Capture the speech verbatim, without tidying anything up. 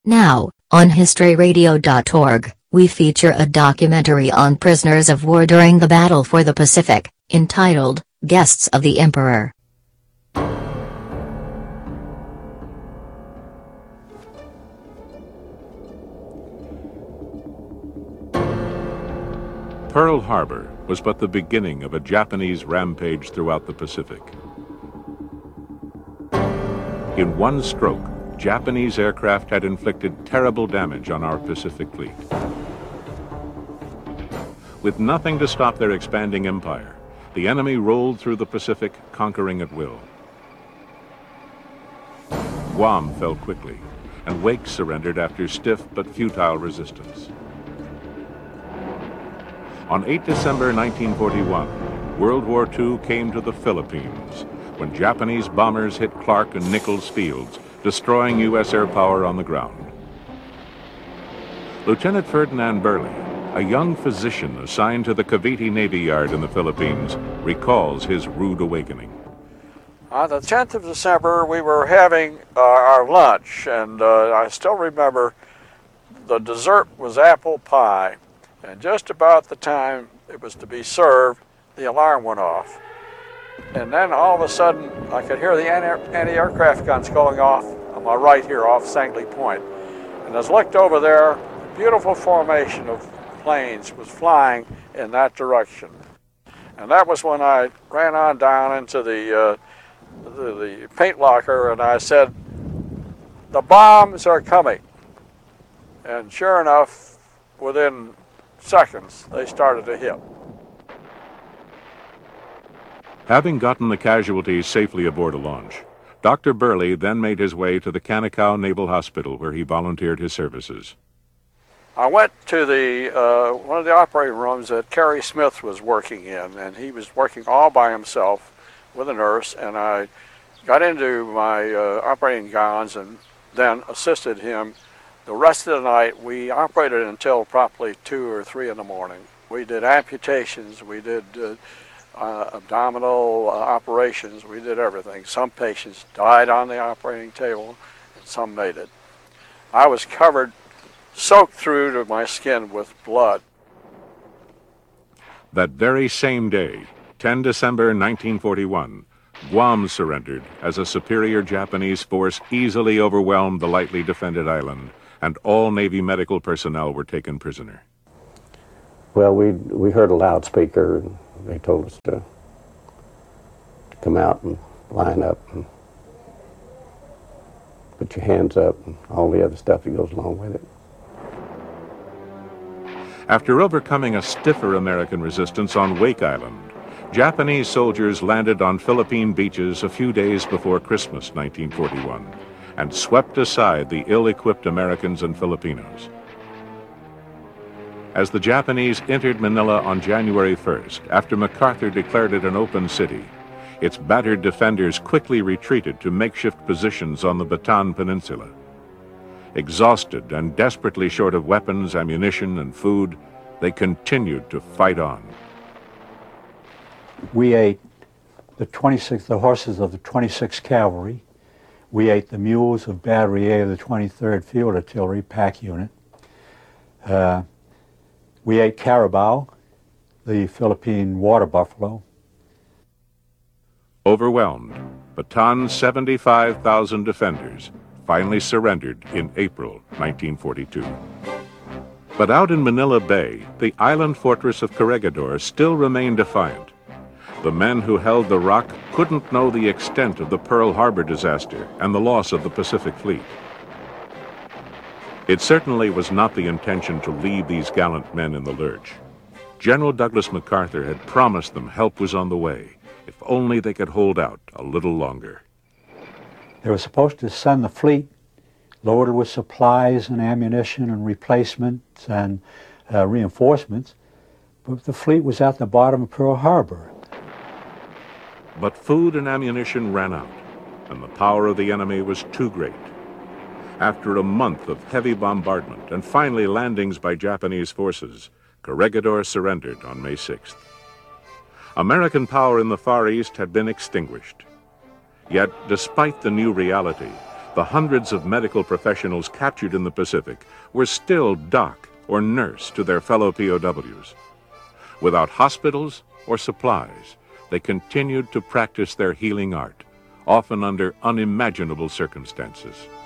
Now, on history radio dot org, we feature a documentary on prisoners of war during the Battle for the Pacific, entitled, Guests of the Emperor. Pearl Harbor was but the beginning of a Japanese rampage throughout the Pacific. In one stroke, Japanese aircraft had inflicted terrible damage on our Pacific fleet. With nothing to stop their expanding empire, the enemy rolled through the Pacific, conquering at will. Guam fell quickly, and Wake surrendered after stiff but futile resistance. On the eighth of December nineteen forty-one, World War Two came to the Philippines when Japanese bombers hit Clark and Nichols fields, destroying U S air power on the ground. Lieutenant Ferdinand Burley, a young physician assigned to the Cavite Navy Yard in the Philippines, recalls his rude awakening. On the tenth of December, we were having uh, our lunch, and uh, I still remember the dessert was apple pie. And just about the time it was to be served, the alarm went off. And then all of a sudden, I could hear the anti-aircraft guns going off on my right here off Sangley Point. And as I looked over there, a beautiful formation of planes was flying in that direction. And that was when I ran on down into the, uh, the, the paint locker, and I said, "The bombs are coming." And sure enough, within seconds, they started to hit. Having gotten the casualties safely aboard a launch, Doctor Burley then made his way to the Canacao Naval Hospital, where he volunteered his services. I went to the uh, one of the operating rooms that Kerry Smith was working in, and he was working all by himself with a nurse, and I got into my uh, operating gowns and then assisted him. The rest of the night, we operated until probably two or three in the morning. We did amputations, we did uh, uh, abdominal uh, operations, we did everything. Some patients died on the operating table, and some made it. I was covered, soaked through to my skin with blood. That very same day, the tenth of December nineteen forty-one, Guam surrendered as a superior Japanese force easily overwhelmed the lightly defended island, and all Navy medical personnel were taken prisoner. Well, we we heard a loudspeaker, and they told us to, to come out and line up and put your hands up and all the other stuff that goes along with it. After overcoming a stiffer American resistance on Wake Island, Japanese soldiers landed on Philippine beaches a few days before Christmas nineteen forty-one. And swept aside the ill-equipped Americans and Filipinos. As the Japanese entered Manila on January first, after MacArthur declared it an open city, its battered defenders quickly retreated to makeshift positions on the Bataan Peninsula. Exhausted and desperately short of weapons, ammunition, and food, they continued to fight on. We ate the twenty-six, the horses of the twenty-sixth Cavalry. We ate the mules of Battery A of the twenty-third Field Artillery Pack Unit. Uh, we ate Carabao, the Philippine water buffalo. Overwhelmed, Bataan's seventy-five thousand defenders finally surrendered in April nineteen forty-two. But out in Manila Bay, the island fortress of Corregidor still remained defiant. The men who held the rock couldn't know the extent of the Pearl Harbor disaster and the loss of the Pacific Fleet. It certainly was not the intention to leave these gallant men in the lurch. General Douglas MacArthur had promised them help was on the way, if only they could hold out a little longer. They were supposed to send the fleet loaded with supplies and ammunition and replacements and uh, reinforcements, but the fleet was at the bottom of Pearl Harbor. But food and ammunition ran out, and the power of the enemy was too great. After a month of heavy bombardment and finally landings by Japanese forces, Corregidor surrendered on May sixth. American power in the Far East had been extinguished. Yet, despite the new reality, the hundreds of medical professionals captured in the Pacific were still doc or nurse to their fellow P O Ws. Without hospitals or supplies, they continued to practice their healing art, often under unimaginable circumstances.